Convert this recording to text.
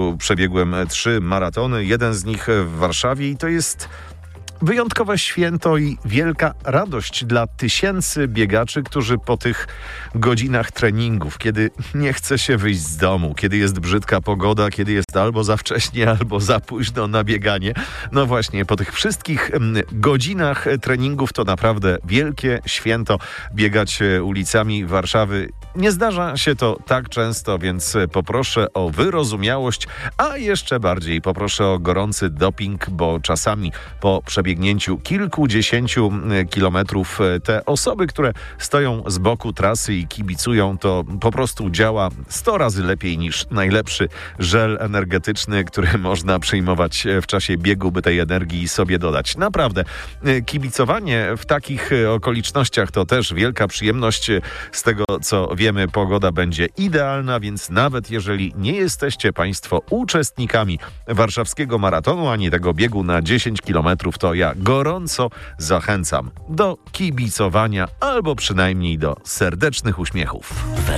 życiu przebiegłem 3 maratony, jeden z nich w Warszawie i to jest wyjątkowe święto i wielka radość dla tysięcy biegaczy, którzy po tych godzinach treningów, kiedy nie chce się wyjść z domu, kiedy jest brzydka pogoda, kiedy jest albo za wcześnie, albo za późno na bieganie. No właśnie, po tych wszystkich godzinach treningów to naprawdę wielkie święto biegać ulicami Warszawy. Nie zdarza się to tak często, więc poproszę o wyrozumiałość, a jeszcze bardziej poproszę o gorący doping, bo czasami po przebiegnięciu kilkudziesięciu kilometrów te osoby, które stoją z boku trasy i kibicują, to po prostu działa 100 razy lepiej niż najlepszy żel energetyczny, który można przyjmować w czasie biegu, by tej energii sobie dodać. Naprawdę, kibicowanie w takich okolicznościach to też wielka przyjemność. Z tego, co wiemy, pogoda będzie idealna, więc nawet jeżeli nie jesteście Państwo uczestnikami warszawskiego maratonu, ani tego biegu na 10 kilometrów, to ja gorąco zachęcam do kibicowania albo przynajmniej do serdecznych uśmiechów.